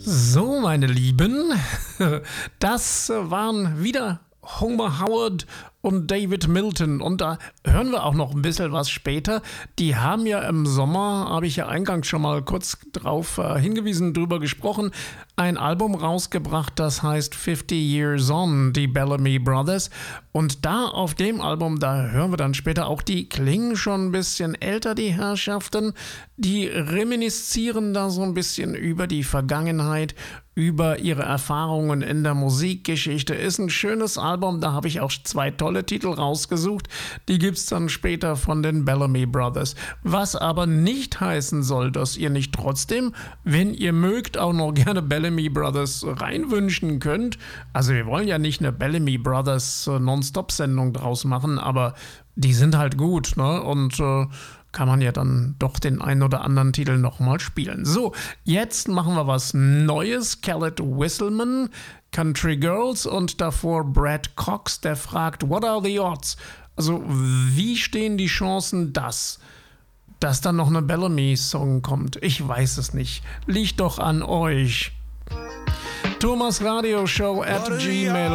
So, meine Lieben, das waren wieder Homer Howard und David Milton. Und da hören wir auch noch ein bisschen was später. Die haben ja im Sommer, habe ich ja eingangs schon mal kurz drauf hingewiesen, drüber gesprochen, ein Album rausgebracht, das heißt 50 Years On, die Bellamy Brothers. Und da auf dem Album, da hören wir dann später auch, die klingen schon ein bisschen älter, die Herrschaften. Die reminiszieren da so ein bisschen über die Vergangenheit, über ihre Erfahrungen in der Musikgeschichte. Ist ein schönes Album, da habe ich auch 2 tolle Titel rausgesucht. Die gibt es dann später von den Bellamy Brothers. Was aber nicht heißen soll, dass ihr nicht trotzdem, wenn ihr mögt, auch noch gerne Bellamy Brothers reinwünschen könnt. Also wir wollen ja nicht eine Bellamy Brothers Non-Stop-Sendung draus machen, aber die sind halt gut, ne? Und kann man ja dann doch den einen oder anderen Titel nochmal spielen. So, jetzt machen wir was Neues. Khaled Whistleman, Country Girls, und davor Brad Cox, der fragt, what are the odds? Also, wie stehen die Chancen, dass dann noch eine Bellamy-Song kommt? Ich weiß es nicht. Liegt doch an euch. Thomas Radio Show @gmail.com